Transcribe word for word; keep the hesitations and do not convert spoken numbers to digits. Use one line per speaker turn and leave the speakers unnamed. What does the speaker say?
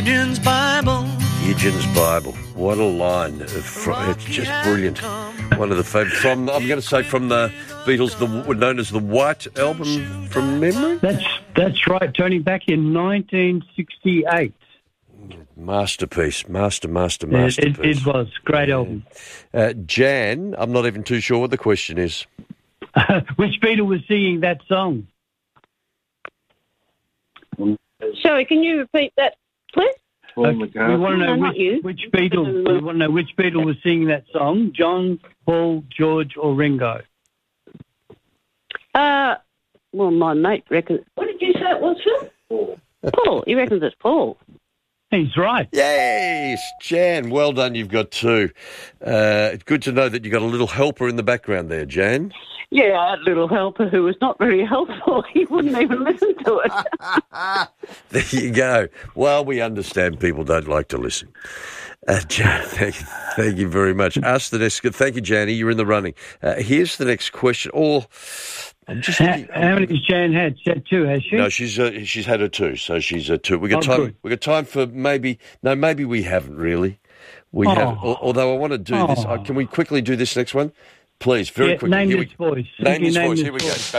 Eugene's Bible.
Eugene's Bible. What a line. It's just brilliant. One of the favourites. From, I'm going to say from the Beatles, the known as the White Album from memory?
That's, that's right, Tony, back in nineteen sixty-eight.
Masterpiece. Master, master,
Yeah,
masterpiece.
It, it was. Great
Yeah.
album.
Uh, Jan, I'm not even too sure what the question is.
Which Beatle was singing that song?
Sorry, can you repeat that, please?
Okay, we want to know
No, not
which,
you.
which Beatle. We want to know which Beatle was singing that song: John, Paul, George, or Ringo.
Uh, well, my mate reckons... What did you say it was, Phil? Paul. Paul. He reckons it's Paul.
He's right.
Yes, Jan, well done. You've got two. Uh, good to know that you've got a little helper in the background there, Jan.
Yeah, a little helper who was not very helpful. He wouldn't even listen to it.
There you go. Well, we understand people don't like to listen. Uh, Jan, thank you, thank you very much. Ask the next. Thank you, Janie. You're in the running. Uh, here's the next question. Or I'm just
How,
thinking,
how many has Jan had? She had two, has she?
No, she's uh, she's had her two, so she's a two. We got
Oh,
time.
good.
We got time for maybe. No, maybe we haven't really. We
Oh.
have. Although I want to do this.
Oh.
Uh, can we quickly do this next one, please? Very
Yeah,
quickly.
name
Here
this
we,
voice.
Name
You
this
name
voice.
this
Here we
voice.
go.